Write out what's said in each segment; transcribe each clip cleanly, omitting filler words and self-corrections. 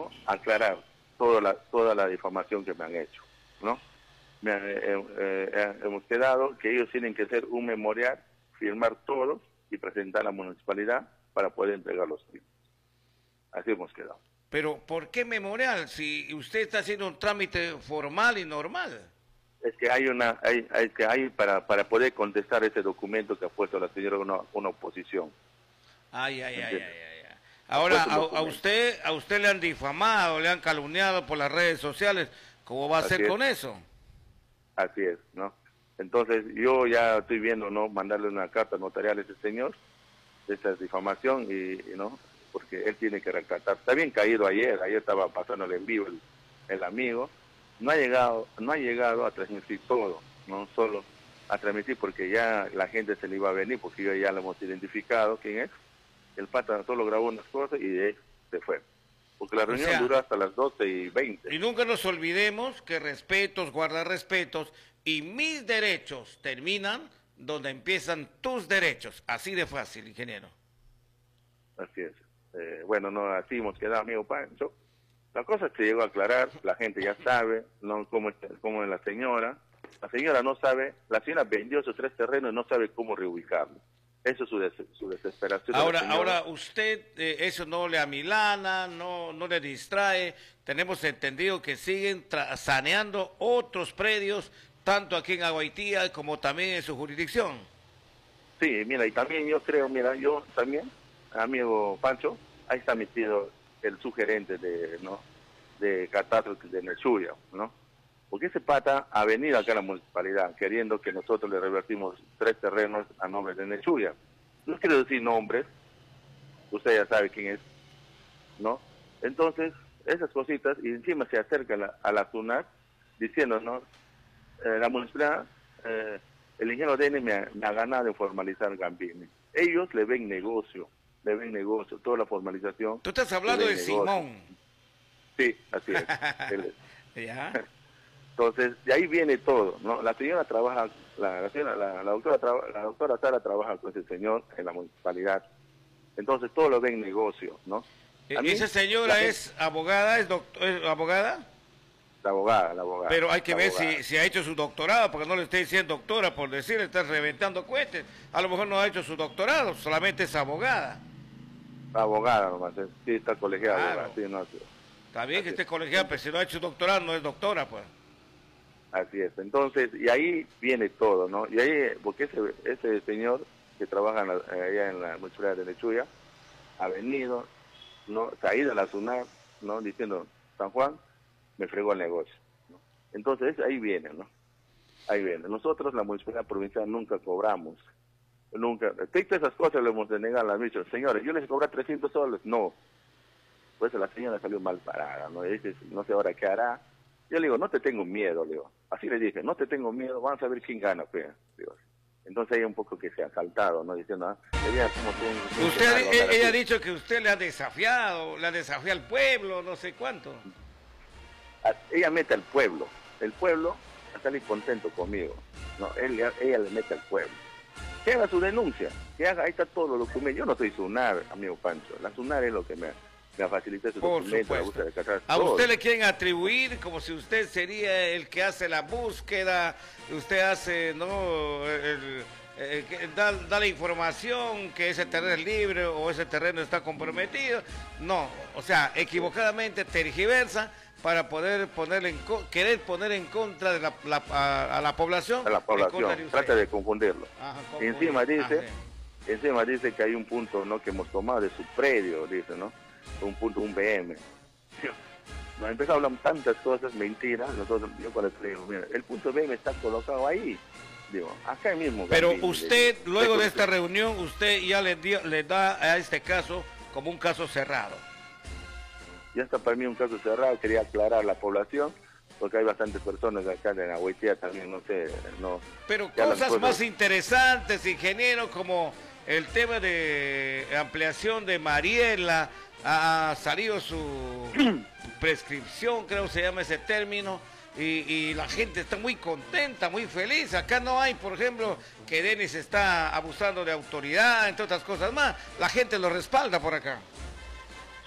aclarar toda la difamación que me han hecho, ¿no? Hemos quedado que ellos tienen que hacer un memorial, firmar todos y presentar a la municipalidad para poder entregar los títulos. Así hemos quedado. Pero, ¿por qué memorial? Si usted está haciendo un trámite formal y normal. Es que hay para poder contestar ese documento que ha puesto la señora una oposición. Ay. Ahora, a usted le han difamado, le han calumniado por las redes sociales. ¿Cómo va a ser con eso? Así es, ¿no? Entonces, yo ya estoy viendo, ¿no? Mandarle una carta notarial a ese señor, de esa difamación, ¿no? Porque él tiene que retratar. Está bien caído ayer estaba pasándole en vivo el amigo. No ha llegado a transmitir todo, no solo a transmitir porque ya la gente se le iba a venir, porque ya lo hemos identificado quién es. El pata solo grabó unas cosas y de ahí se fue. Porque la reunión duró hasta las 12:20. Y nunca nos olvidemos que respetos guarda respetos y mis derechos terminan donde empiezan tus derechos. Así de fácil, ingeniero. Así es. Bueno, no, así hemos quedado, amigo Pancho. La cosa se llegó a aclarar, la gente ya sabe, ¿no? Cómo es la señora. La señora no sabe, la señora vendió sus 3 terrenos y no sabe cómo reubicarlos. Eso es su desesperación. Ahora usted, eso no le amilana, no le distrae. Tenemos entendido que siguen saneando otros predios, tanto aquí en Aguaitía como también en su jurisdicción. Sí, mira, y también yo creo, yo también, amigo Pancho, ahí está metido el sugerente de catástrofe de Nechuya, ¿no? Porque ese pata ha venido acá a la municipalidad queriendo que nosotros le revertimos 3 terrenos a nombre de Nechuya. No quiero decir nombres, usted ya sabe quién es, ¿no? Entonces, esas cositas, y encima se acerca a la SUNAT diciéndonos, la municipalidad, el ingeniero Dene me ha ganado en formalizar Gambini. Ellos le ven negocio, toda la formalización. Tú estás hablando de negocio. Simón. Sí, así es. ¿Ya? Entonces, de ahí viene todo, ¿no? La señora trabaja, la doctora Sara trabaja con ese señor en la municipalidad. Entonces, todo lo ven negocio, ¿no? ¿Esa señora es abogada, es abogada? La abogada. Pero hay que ver si ha hecho su doctorado, porque no le estoy diciendo doctora, por decirle, está reventando cohetes. A lo mejor no ha hecho su doctorado, solamente es abogada. Abogada nomás, sí, está colegiada. Claro. Sí, no, está bien que esté colegiada, pero si no ha hecho doctorado, no es doctora, pues. Así es, entonces, y ahí viene todo, ¿no? Y ahí, porque ese señor que trabaja allá en la municipalidad de Nechuya, ha venido, ¿no? Se ha ido a la SUNAT, ¿no? Diciendo, San Juan, me fregó el negocio, ¿no? Entonces, ahí viene, ¿no? Ahí viene. Nosotros, la municipalidad provincial, nunca cobramos, nunca. Todas esas cosas le hemos denegado a las dicho, señores, yo les cobro 300 soles, no. Pues la señora salió mal parada, ¿no? Y dice, no sé ahora qué hará. Yo le digo, no te tengo miedo, le digo. Así le dije, no te tengo miedo, vamos a ver quién gana, pues. Digo. Entonces hay un poco que se ha saltado, ¿no? Diciendo, ella ha dicho que usted le ha desafiado al pueblo, no sé cuánto. Ella mete al pueblo. El pueblo va a salir contento conmigo. No, ella le mete al pueblo. Que haga su denuncia, ahí está todo lo documento. Yo no soy SUNAR, amigo Pancho. La SUNAR es lo que me facilita ese documento. A usted le quieren atribuir como si usted sería el que hace la búsqueda, usted hace, ¿no? Da la información que ese terreno es libre o ese terreno está comprometido. No, o sea, equivocadamente tergiversa para poder querer poner en contra de a la población. A la población, trata de confundirlo. Ajá, y encima dice que hay un punto, ¿no? Que hemos tomado de su predio, dice, ¿no? Un BM. Nos empezó a hablar tantas cosas, mentiras. Yo cuando le digo, mira, el punto BM está colocado ahí. Digo, acá mismo. Pero usted, luego de esta reunión, usted ya le da a este caso como un caso cerrado. Ya está para mí un caso cerrado, quería aclarar a la población, porque hay bastantes personas acá en Aguaitía también, no sé, no. Pero cosas más interesantes, ingeniero, como el tema de ampliación de Mariela, ha salido su prescripción, creo que se llama ese término, y la gente está muy contenta, muy feliz. Acá no hay, por ejemplo, que Denis está abusando de autoridad, entre otras cosas más. La gente lo respalda por acá.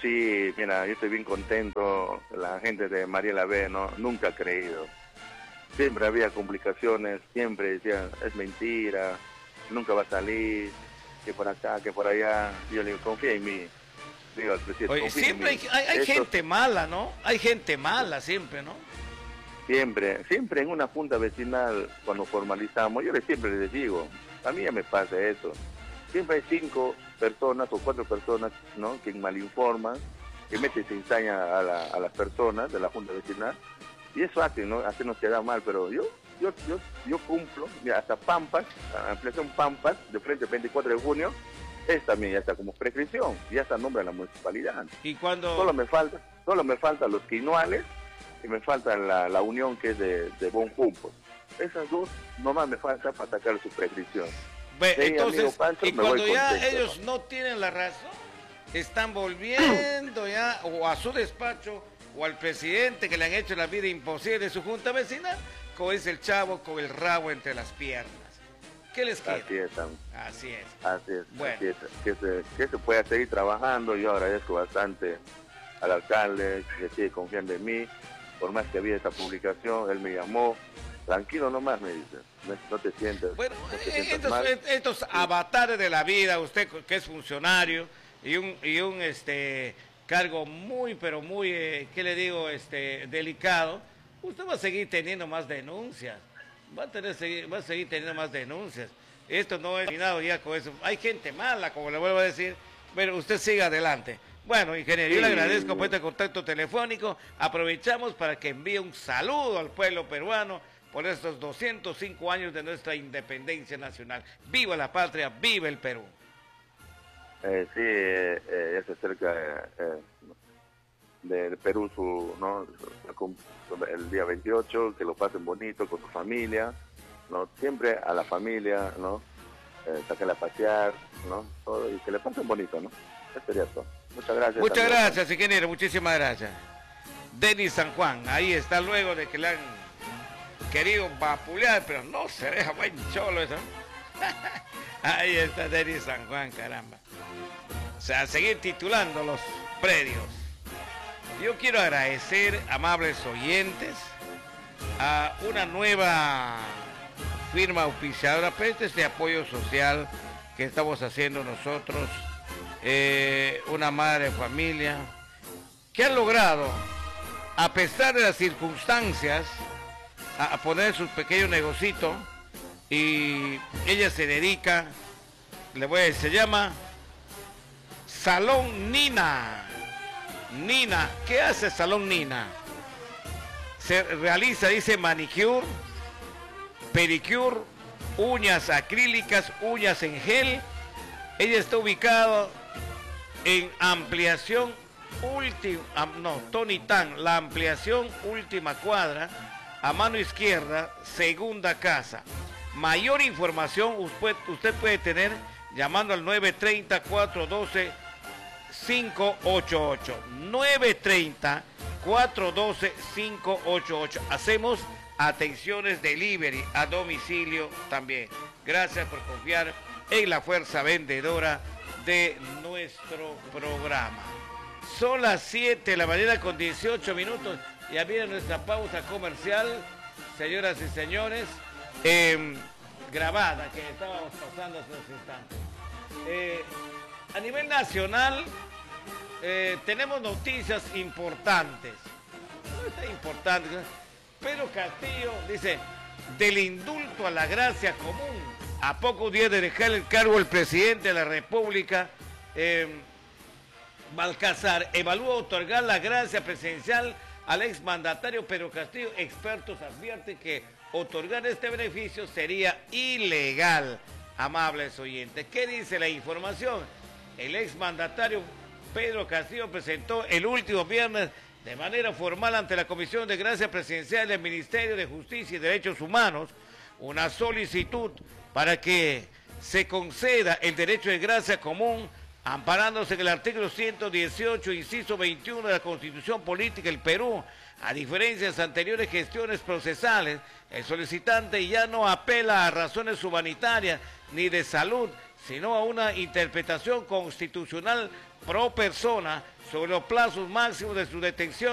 sí, mira, yo estoy bien contento. La gente de Mariela B, ¿no? Nunca ha creído. Siempre había complicaciones, siempre decían, es mentira, nunca va a salir, que por acá, que por allá. Yo le digo, confía en mí. Digo al presidente, Oye, confía en siempre mí. hay gente mala, ¿no? Hay gente mala siempre, ¿no? Siempre en una junta vecinal, cuando formalizamos, siempre les digo, a mí ya me pasa eso. Siempre hay 5 personas o 4 personas, ¿no?, que malinforman, que meten cizaña a las personas de la junta vecinal, y eso hace, ¿no? Hace nos queda mal, pero yo cumplo. Mira, hasta Pampas, la ampliación Pampas, de frente al 24 de junio, es también ya está como prescripción, ya está nombre de la municipalidad. Y cuando... Solo me faltan los quinoales, y me falta la unión que es de Bonjumpo. Esas 2 nomás me falta para sacar su prescripción. Entonces, Pancho, y cuando ya contento, ellos no tienen la razón, están volviendo ya o a su despacho o al presidente que le han hecho la vida imposible en su junta vecinal, como es el chavo con el rabo entre las piernas. ¿Qué les queda? Así es, Así es. así es. Bueno. Así es. Que se pueda seguir trabajando. Yo agradezco bastante al alcalde que sigue confiando en mí. Por más que había esta publicación, él me llamó. Tranquilo nomás, me dice. No te sientes. Bueno, no te sientas mal. estos avatares de la vida, usted que es funcionario y un cargo muy, pero muy, ¿qué le digo? Delicado, usted va a seguir teniendo más denuncias. Va a seguir teniendo más denuncias. Esto no es terminado ya con eso. Hay gente mala, como le vuelvo a decir, pero usted siga adelante. Bueno, ingeniero, yo le agradezco por este contacto telefónico. Aprovechamos para que envíe un saludo al pueblo peruano por estos 205 años de nuestra independencia nacional. ¡Viva la patria! ¡Viva el Perú! Ya se acerca del Perú ¿no? El día 28, que lo pasen bonito con su familia, ¿no? Siempre a la familia, ¿no? Sacarla a pasear, ¿no? Todo, y que le pasen bonito, ¿no? Eso sería todo. Muchas gracias. Muchas gracias, ingeniero, muchísimas gracias. Denis San Juan, ahí está, luego de que le han querido vapulear, pero no se deja buen cholo eso. Ahí está Denis San Juan, caramba. O sea, seguir titulando los predios. Yo quiero agradecer, amables oyentes, a una nueva firma auspiciadora, este apoyo social que estamos haciendo nosotros, una madre de familia, que han logrado, a pesar de las circunstancias, a poner su pequeño negocito, y ella se dedica, se llama Salón Nina. Nina, ¿qué hace Salón Nina? Se realiza, dice, manicure, pedicure, uñas acrílicas, uñas en gel. Ella está ubicada en ampliación Tony Tan, la ampliación última cuadra, a mano izquierda, segunda casa. Mayor información usted puede tener llamando al 930-412-588. 930-412-588. Hacemos atenciones delivery a domicilio también. Gracias por confiar en la fuerza vendedora de nuestro programa. Son las 7 de la mañana con 18 minutos. Ya viene nuestra pausa comercial, señoras y señores, grabada, que estábamos pasando hace unos instantes. A nivel nacional, tenemos noticias importantes. No está importante. Pedro Castillo dice, del indulto a la gracia común. A pocos días de dejar el cargo el presidente de la República, Balcázar, evalúa otorgar la gracia presidencial al exmandatario Pedro Castillo. Expertos advierten que otorgar este beneficio sería ilegal. Amables oyentes, ¿qué dice la información? El exmandatario Pedro Castillo presentó el último viernes de manera formal ante la Comisión de Gracia Presidencial del Ministerio de Justicia y Derechos Humanos una solicitud para que se conceda el derecho de gracia común amparándose en el artículo 118, inciso 21 de la Constitución Política del Perú. A diferencia de las anteriores gestiones procesales, el solicitante ya no apela a razones humanitarias ni de salud, sino a una interpretación constitucional pro persona sobre los plazos máximos de su detención